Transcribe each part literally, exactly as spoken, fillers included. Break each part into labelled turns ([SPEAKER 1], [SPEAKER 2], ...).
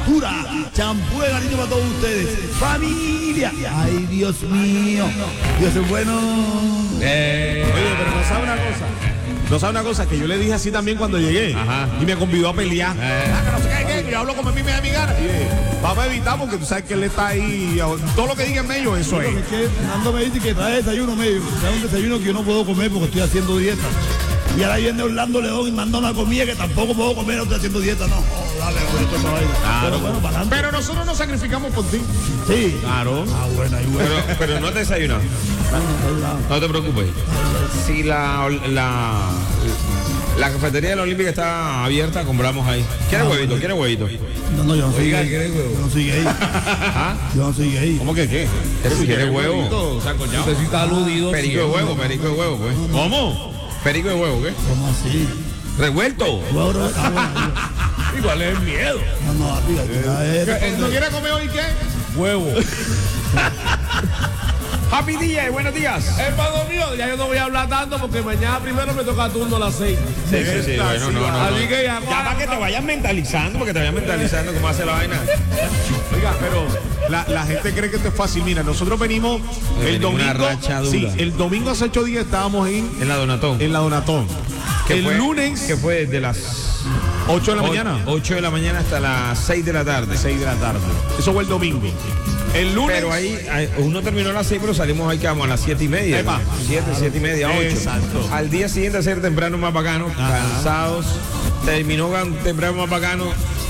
[SPEAKER 1] Natura, champú de cariño para todos ustedes. Familia. Ay, Dios mío. Dios es bueno.
[SPEAKER 2] Eh,
[SPEAKER 3] Oye, pero no sabe una cosa. No sabe una cosa, que yo le dije así también cuando llegué.
[SPEAKER 2] Ajá.
[SPEAKER 3] Y me convidó a pelear.
[SPEAKER 2] Eh.
[SPEAKER 3] Ah, que no sé qué, que yo hablo como a mí me da mi gana. Y dije, vamos a evitar porque tú sabes que él está ahí. Todo lo que diga en medio, eso es.
[SPEAKER 1] Es que Fernando me dice que trae desayuno medio. Trae un desayuno que yo no puedo comer porque estoy haciendo dieta. Y ahora viene Orlando León y manda una comida que tampoco puedo comer, no estoy haciendo dieta, no. Oh, dale, oye, esto no va a ir. Pero bueno, para adelante.
[SPEAKER 3] Pero nosotros nos sacrificamos por ti.
[SPEAKER 1] Sí.
[SPEAKER 3] Claro.
[SPEAKER 1] Ah, bueno, ahí bueno.
[SPEAKER 2] pero, pero no te desayunas. No te preocupes. Si la, la, la cafetería de la Olímpica está abierta, compramos ahí. ¿Quieres huevito? ¿Quieres huevito?
[SPEAKER 1] No, no, yo no soy
[SPEAKER 2] Oiga,
[SPEAKER 1] gay.
[SPEAKER 2] ¿quieres huevo?
[SPEAKER 1] Yo no soy gay.
[SPEAKER 2] ¿Ah?
[SPEAKER 1] Yo no soy gay.
[SPEAKER 3] ¿Cómo que qué?
[SPEAKER 2] Si quieres huevo.
[SPEAKER 4] Usted sí está aludido.
[SPEAKER 2] Perico de huevo, perico de huevo, pues.
[SPEAKER 3] ¿Cómo?
[SPEAKER 2] Perico de huevo, ¿qué?
[SPEAKER 1] ¿Cómo así?
[SPEAKER 2] Revuelto.
[SPEAKER 1] Huevo, no, ah, bueno,
[SPEAKER 4] Igual es el miedo.
[SPEAKER 1] no, no, amiga, ya es-
[SPEAKER 3] ¿No quiere comer hoy qué?
[SPEAKER 4] Huevo.
[SPEAKER 2] Happy D J, buenos días.
[SPEAKER 4] Hermano mío, ya yo no voy a hablar tanto porque mañana primero me toca turno a las seis.
[SPEAKER 2] Sí, sí, sí, bueno, no, no, no.
[SPEAKER 4] Así que ya,
[SPEAKER 2] Ya para que te vayas mentalizando, porque te vayas mentalizando cómo hace la vaina.
[SPEAKER 3] Oiga, pero la, la gente cree que esto es fácil. Mira, nosotros venimos el
[SPEAKER 2] venimos una
[SPEAKER 3] domingo.
[SPEAKER 2] racha dura.
[SPEAKER 3] Sí, el domingo hace ocho días estábamos en,
[SPEAKER 2] En la Donatón.
[SPEAKER 3] en la Donatón.
[SPEAKER 2] Que
[SPEAKER 3] El
[SPEAKER 2] fue-
[SPEAKER 3] lunes,
[SPEAKER 2] Que fue de las
[SPEAKER 3] ocho de la mañana.
[SPEAKER 2] ocho de la mañana hasta las seis de la tarde.
[SPEAKER 3] seis de la tarde. Eso fue el domingo. El lunes.
[SPEAKER 2] Pero ahí, ahí, uno terminó a las seis, pero salimos ahí como a las siete y media.
[SPEAKER 3] Epa.
[SPEAKER 2] Siete, siete y media, ocho.
[SPEAKER 3] Exacto.
[SPEAKER 2] Al día siguiente a ser temprano más bacano, cansados. Terminó gan- temprano más bacano.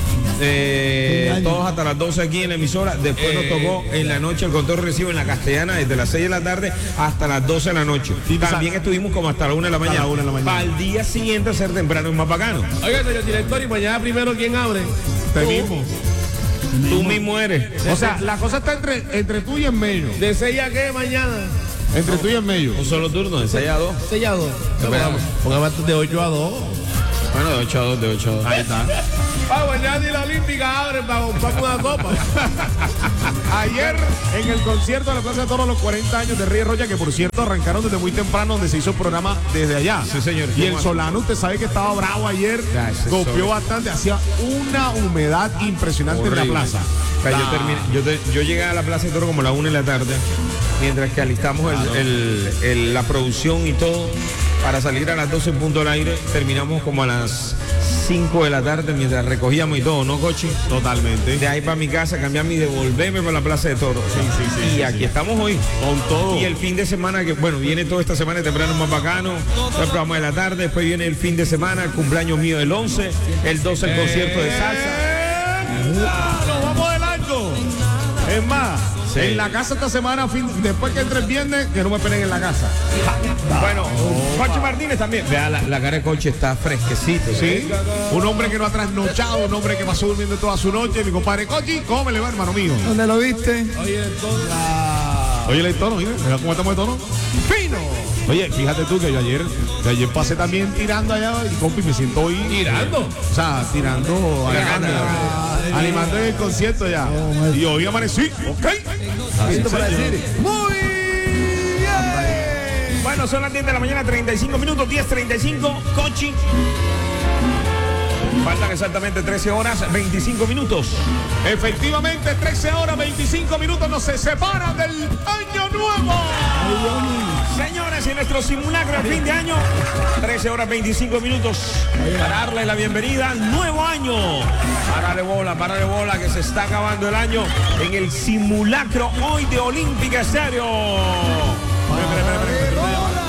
[SPEAKER 2] eh, todos hasta las doce aquí en la emisora. Después nos tocó en la noche el control recibo en la Castellana desde las seis de la tarde hasta las doce de la noche.
[SPEAKER 3] Sí,
[SPEAKER 2] También
[SPEAKER 3] sa-
[SPEAKER 2] estuvimos como hasta la una de la
[SPEAKER 3] Hasta
[SPEAKER 2] mañana.
[SPEAKER 3] la una de la mañana.
[SPEAKER 2] Para el día siguiente a ser temprano más bacano.
[SPEAKER 4] Oiga, señor director, y mañana primero, ¿quién abre?
[SPEAKER 3] Te
[SPEAKER 4] Tú.
[SPEAKER 3] mismo.
[SPEAKER 2] Tú mismo eres.
[SPEAKER 3] O sea, la cosa está entre, entre tú y en medio.
[SPEAKER 4] ¿De seis a qué mañana?
[SPEAKER 3] Entre tú y en medio.
[SPEAKER 2] Un solo turno, de seis a dos.
[SPEAKER 4] Sellado.
[SPEAKER 2] Esperamos.
[SPEAKER 4] Porque de ocho a dos.
[SPEAKER 2] Bueno, de ocho a dos, de ocho a dos.
[SPEAKER 3] Ahí está.
[SPEAKER 4] Ah, mañana ni la Olímpica abre para comprar una copa.
[SPEAKER 3] Ayer en el concierto de la Plaza de Toros los cuarenta años de Río Roya, que por cierto arrancaron desde muy temprano, donde se hizo el programa desde allá.
[SPEAKER 2] Sí, señor.
[SPEAKER 3] Y el Solano, usted sabe que estaba bravo ayer,
[SPEAKER 2] Ya, ese
[SPEAKER 3] golpeó
[SPEAKER 2] sol.
[SPEAKER 3] bastante, hacía una humedad impresionante en la
[SPEAKER 2] Horrible.
[SPEAKER 3] plaza.
[SPEAKER 2] O sea, yo,
[SPEAKER 3] La-
[SPEAKER 2] terminé, yo, te- yo llegué a la Plaza de Toro como a la una de la tarde, mientras que alistamos el- el- el- la producción y todo para salir a las doce en punto al aire. Terminamos como a las cinco de la tarde mientras recogíamos y todo, ¿no, Cochi?
[SPEAKER 3] Totalmente.
[SPEAKER 2] De ahí para mi casa, cambiarme y devolverme para la Plaza de Toro.
[SPEAKER 3] Sí, sí, sí,
[SPEAKER 2] y
[SPEAKER 3] sí,
[SPEAKER 2] aquí
[SPEAKER 3] sí.
[SPEAKER 2] estamos hoy.
[SPEAKER 3] Con todo.
[SPEAKER 2] Y el fin de semana, que bueno, viene toda esta semana temprano más bacano, el programa de la tarde, después viene el fin de semana, el cumpleaños mío el once, el doce el concierto de salsa.
[SPEAKER 3] ¡Nos vamos de largo! Es más,
[SPEAKER 2] Sí.
[SPEAKER 3] en la casa esta semana, fin- después que entre el viernes, que no me esperen en la casa.
[SPEAKER 2] Bueno, Cochi Martínez también. Vea, la, la cara de Cochi está fresquecito.
[SPEAKER 3] Sí, un hombre que no ha trasnochado, un hombre que pasó durmiendo toda su noche. Mi compadre Cochi, ¿cómo me le va, hermano mío?
[SPEAKER 1] ¿Dónde lo viste?
[SPEAKER 4] Oye, entonces.
[SPEAKER 3] Oye, el tono, mira, mira cómo estamos de tono. ¡Fino! Oye, fíjate tú que yo ayer, que ayer pasé también tirando allá y compi me siento hoy.
[SPEAKER 4] ¿Tirando?
[SPEAKER 3] O sea, tirando, animando, animando en el concierto ya. Y hoy amanecí, ok. Así
[SPEAKER 1] Listo para
[SPEAKER 3] señor.
[SPEAKER 1] decir.
[SPEAKER 3] Muy bien.
[SPEAKER 2] Bueno, son las diez de la mañana, treinta y cinco minutos, diez treinta y cinco, Cochi. Faltan exactamente trece horas, veinticinco minutos.
[SPEAKER 3] Efectivamente, trece horas, veinticinco minutos nos se separan del año nuevo.
[SPEAKER 2] Señores, en nuestro simulacro de fin de año, trece horas, veinticinco minutos. Para darle la bienvenida al nuevo año. Párale bola, párale bola, que se está acabando el año en el simulacro hoy de Olímpica Estéreo.